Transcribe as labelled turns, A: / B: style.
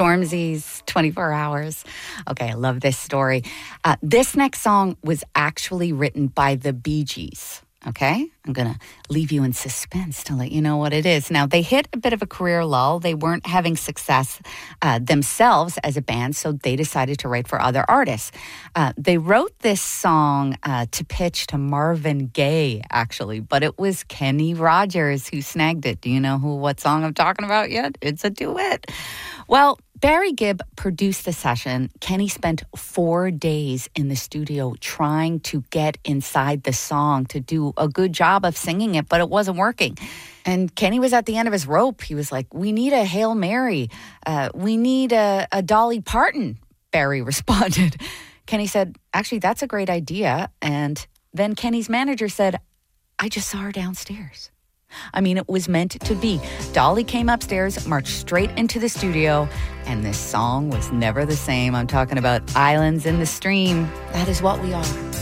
A: Stormzy's 24 Hours. Okay, I love this story. This next song was actually written by the Bee Gees. Okay, I'm going to leave you in suspense to let you know what it is. Now, they hit a bit of a career lull. They weren't having success themselves as a band, so they decided to write for other artists. They wrote this song to pitch to Marvin Gaye, actually, but it was Kenny Rogers who snagged it. Do you know what song I'm talking about yet? It's a duet. Well, Barry Gibb produced the session. Kenny spent 4 days in the studio trying to get inside the song to do a good job of singing it, but it wasn't working. And Kenny was at the end of his rope. He was like, we need a Hail Mary. We need a Dolly Parton, Barry responded. Kenny said, actually, that's a great idea. And then Kenny's manager said, I just saw her downstairs. I mean, it was meant to be. Dolly came upstairs, marched straight into the studio, and this song was never the same. I'm talking about Islands in the Stream. That is what we are.